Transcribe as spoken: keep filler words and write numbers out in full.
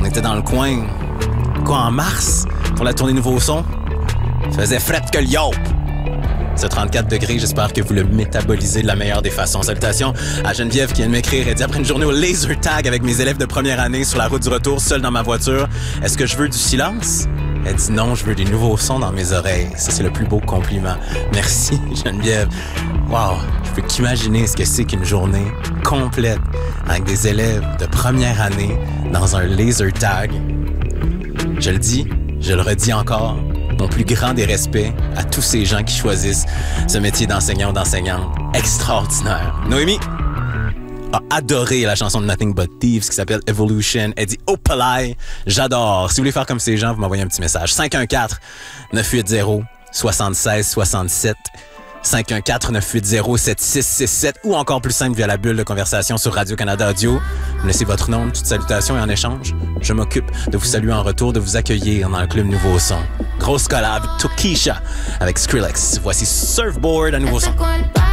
était dans le coin, quoi, en mars, pour la tournée Nouveau Son. Faisait fret que le yo! Ce trente-quatre degrés, j'espère que vous le métabolisez de la meilleure des façons. Salutations à Geneviève qui vient de m'écrire. Elle dit, après une journée au laser tag avec mes élèves de première année sur la route du retour, seul dans ma voiture, est-ce que je veux du silence? Elle dit non, je veux des nouveaux sons dans mes oreilles. Ça, c'est le plus beau compliment. Merci, Geneviève. Wow, je peux qu'imaginer ce que c'est qu'une journée complète avec des élèves de première année dans un laser tag. Je le dis, je le redis encore. Mon plus grand des respects à tous ces gens qui choisissent ce métier d'enseignant ou d'enseignante extraordinaire. Noémie a adoré la chanson de Nothing But Thieves qui s'appelle Evolution. Elle dit « Opalai, j'adore ». Si vous voulez faire comme ces gens, vous m'envoyez un petit message. cinq un quatre, neuf huit zéro, six six six sept cinq un quatre, neuf huit zéro, sept six six sept ou encore plus simple via la bulle de conversation sur Radio-Canada Audio. Vous me laissez votre nom, une petite salutation et en échange, je m'occupe de vous saluer en retour, de vous accueillir dans le club Nouveau Son. Grosse collab, Tokisha avec Skrillex. Voici Surfboard à Nouveau Son.